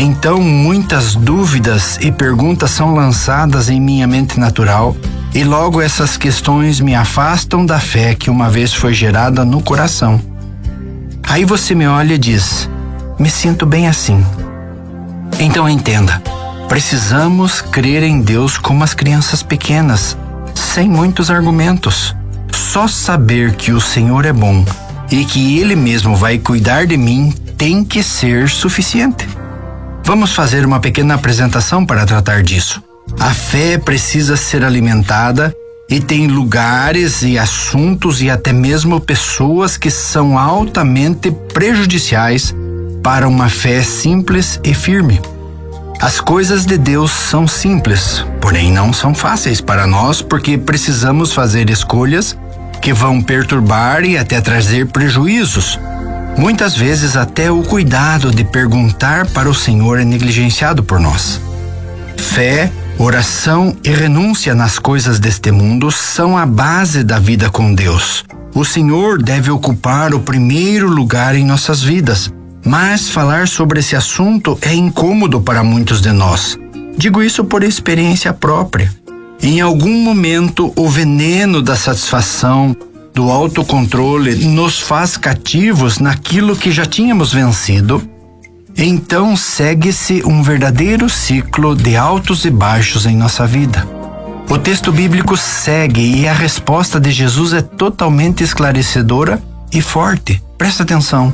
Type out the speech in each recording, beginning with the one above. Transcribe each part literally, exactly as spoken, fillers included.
Então muitas dúvidas e perguntas são lançadas em minha mente natural e logo essas questões me afastam da fé que uma vez foi gerada no coração. Aí você me olha e diz: me sinto bem assim. Então entenda, precisamos crer em Deus como as crianças pequenas, sem muitos argumentos. Só saber que o Senhor é bom e que Ele mesmo vai cuidar de mim tem que ser suficiente. Vamos fazer uma pequena apresentação para tratar disso. A fé precisa ser alimentada e tem lugares e assuntos e até mesmo pessoas que são altamente prejudiciais para uma fé simples e firme. As coisas de Deus são simples, porém não são fáceis para nós porque precisamos fazer escolhas que vão perturbar e até trazer prejuízos. Muitas vezes até o cuidado de perguntar para o Senhor é negligenciado por nós. Fé, oração e renúncia nas coisas deste mundo são a base da vida com Deus. O Senhor deve ocupar o primeiro lugar em nossas vidas, mas falar sobre esse assunto é incômodo para muitos de nós. Digo isso por experiência própria. Em algum momento, o veneno da satisfação, do autocontrole nos faz cativos naquilo que já tínhamos vencido. Então segue-se um verdadeiro ciclo de altos e baixos em nossa vida. O texto bíblico segue e a resposta de Jesus é totalmente esclarecedora e forte. Presta atenção.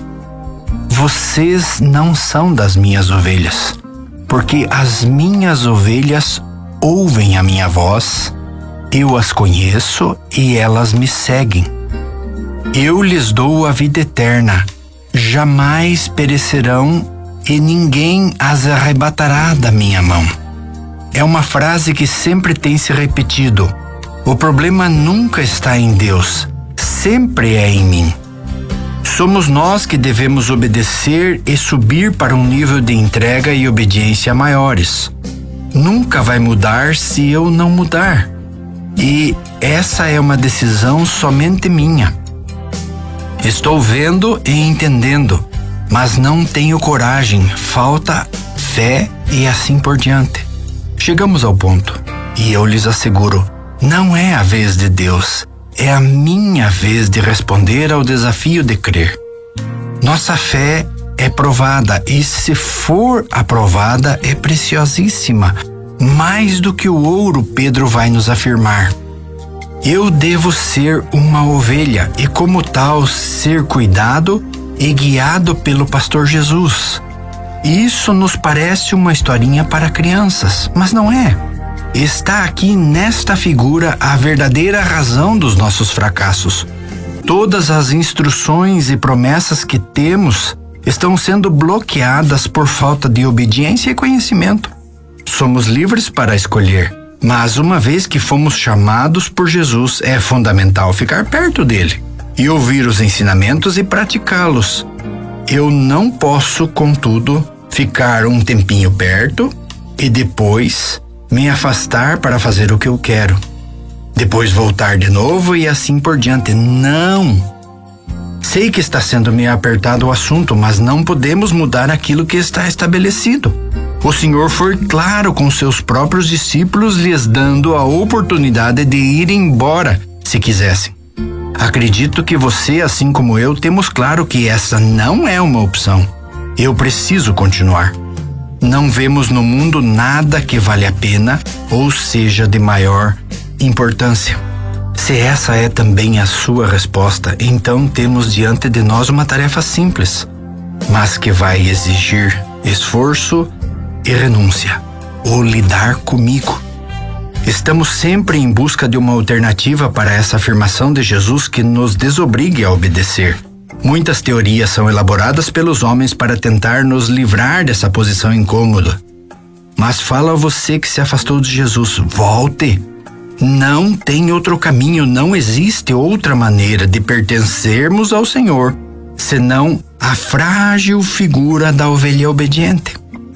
Vocês não são das minhas ovelhas, porque as minhas ovelhas ouvem a minha voz, eu as conheço e elas me seguem. Eu lhes dou a vida eterna, jamais perecerão e ninguém as arrebatará da minha mão. É uma frase que sempre tem se repetido. O problema nunca está em Deus, sempre é em mim. Somos nós que devemos obedecer e subir para um nível de entrega e obediência maiores. Nunca vai mudar se eu não mudar. E essa é uma decisão somente minha. Estou vendo e entendendo, mas não tenho coragem, falta fé e assim por diante. Chegamos ao ponto, e eu lhes asseguro, não é a vez de Deus, é a minha vez de responder ao desafio de crer. Nossa fé é provada e, se for aprovada, é preciosíssima, mais do que o ouro, Pedro vai nos afirmar. Eu devo ser uma ovelha e, como tal, ser cuidado e guiado pelo pastor Jesus. Isso nos parece uma historinha para crianças, mas não é. Está aqui nesta figura a verdadeira razão dos nossos fracassos. Todas as instruções e promessas que temos estão sendo bloqueadas por falta de obediência e conhecimento. Somos livres para escolher, mas uma vez que fomos chamados por Jesus, é fundamental ficar perto dele e ouvir os ensinamentos e praticá-los. Eu não posso, contudo, ficar um tempinho perto e depois me afastar para fazer o que eu quero. Depois voltar de novo e assim por diante. Não! Sei que está sendo meio apertado o assunto, mas não podemos mudar aquilo que está estabelecido. O Senhor foi claro com seus próprios discípulos, lhes dando a oportunidade de ir embora, se quisessem. Acredito que você, assim como eu, temos claro que essa não é uma opção. Eu preciso continuar. Não vemos no mundo nada que vale a pena ou seja de maior importância. Se essa é também a sua resposta, então temos diante de nós uma tarefa simples, mas que vai exigir esforço e renúncia, ou lidar comigo. Estamos sempre em busca de uma alternativa para essa afirmação de Jesus que nos desobrigue a obedecer. Muitas teorias são elaboradas pelos homens para tentar nos livrar dessa posição incômoda. Mas fala a você que se afastou de Jesus, volte. Não tem outro caminho, não existe outra maneira de pertencermos ao Senhor, senão a frágil figura da ovelha obediente.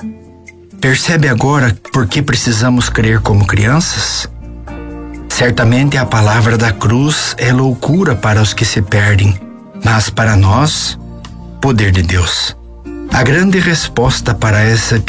Percebe agora por que precisamos crer como crianças? Certamente a palavra da cruz é loucura para os que se perdem, mas para nós, poder de Deus. A grande resposta para essa